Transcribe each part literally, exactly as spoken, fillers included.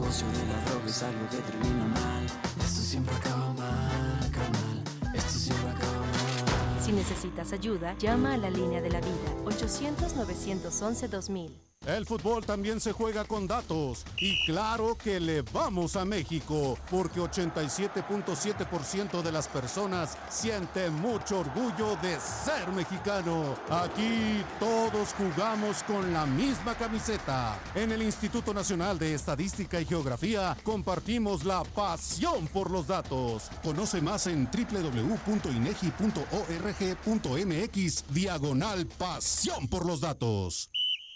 negocio de la droga es algo que termina mal. Esto siempre acaba mal, carnal. Esto siempre acaba mal. Si necesitas ayuda, llama a la línea de la vida, ochocientos, novecientos once, dos mil. El fútbol también se juega con datos y claro que le vamos a México porque ochenta y siete punto siete por ciento de las personas sienten mucho orgullo de ser mexicano. Aquí todos jugamos con la misma camiseta. En el Instituto Nacional de Estadística y Geografía compartimos la pasión por los datos. Conoce más en doble u doble u doble u punto inegi punto org punto mx diagonal pasión por los datos.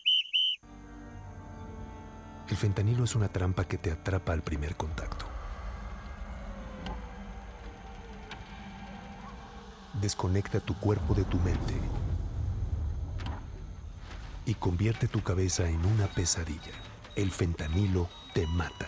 El fentanilo es una trampa que te atrapa al primer contacto. Desconecta tu cuerpo de tu mente y convierte tu cabeza en una pesadilla. El fentanilo te mata.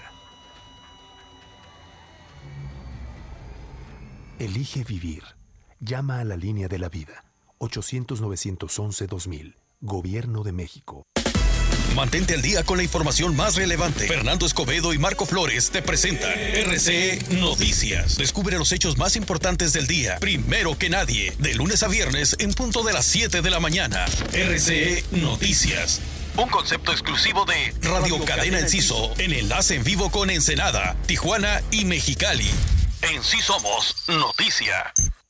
Elige vivir. Llama a la línea de la vida. ochocientos, novecientos once, dos mil. Gobierno de México. Mantente al día con la información más relevante. Fernando Escobedo y Marco Flores te presentan R C E Noticias. Descubre los hechos más importantes del día, primero que nadie, de lunes a viernes en punto de las siete de la mañana. R C E Noticias. Un concepto exclusivo de Radio, Radio Cadena Enciso, en enlace en vivo con Ensenada, Tijuana y Mexicali. En Sí Somos Noticia.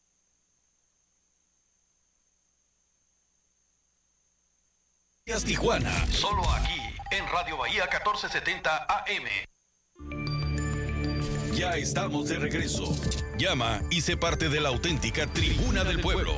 Tijuana, solo aquí en Radio Bahía catorce setenta A M. Ya estamos de regreso. Llama y sé parte de la auténtica Tribuna del Pueblo.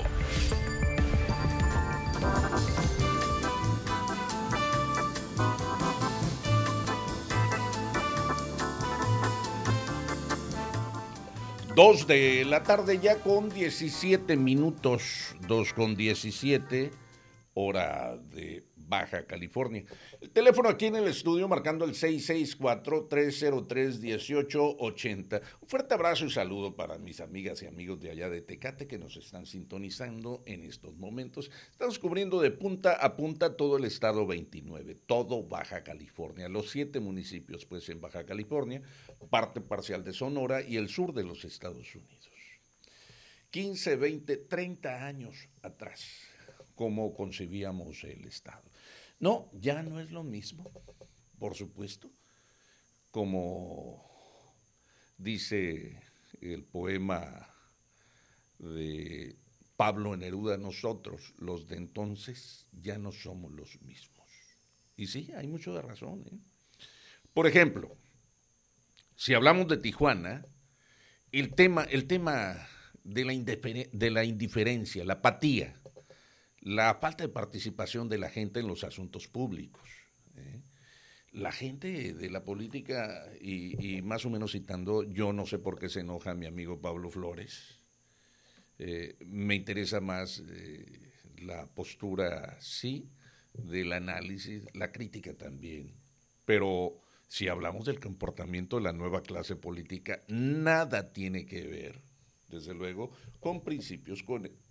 Dos de la tarde ya con diecisiete minutos, dos con diecisiete, hora de Baja California. El teléfono aquí en el estudio marcando el seis seis cuatro, tres cero tres, uno ocho ocho cero. Un fuerte abrazo y saludo para mis amigas y amigos de allá de Tecate que nos están sintonizando en estos momentos. Estamos cubriendo de punta a punta todo el estado veintinueve, todo Baja California, los siete municipios pues en Baja California, parte parcial de Sonora y el sur de los Estados Unidos. quince, veinte, treinta años atrás, cómo concebíamos el Estado. No, ya no es lo mismo, por supuesto, como dice el poema de Pablo Neruda, nosotros, los de entonces, ya no somos los mismos. Y sí, hay mucho de razón, ¿eh? Por ejemplo, si hablamos de Tijuana, el tema, el tema de la indifer- de la indiferencia, la apatía, la falta de participación de la gente en los asuntos públicos. ¿eh? La gente de la política, y, y más o menos citando, yo no sé por qué se enoja mi amigo Pablo Flores, eh, me interesa más eh, la postura, sí, del análisis, la crítica también, pero si hablamos del comportamiento de la nueva clase política, nada tiene que ver, desde luego, con principios, con